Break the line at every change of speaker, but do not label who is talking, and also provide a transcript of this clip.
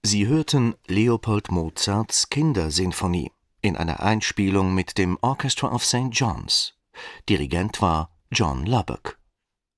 Sie hörten Leopold Mozarts Kindersinfonie in einer Einspielung mit dem Orchestra of St. John's. Dirigent war John Lubbock